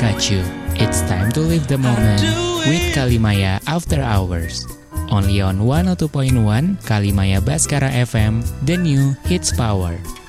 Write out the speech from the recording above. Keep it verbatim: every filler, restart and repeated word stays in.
got you. It's time to live the moment with Kalimaya After Hours. Only on one oh two point one Kalimaya Baskara F M, the new hits power.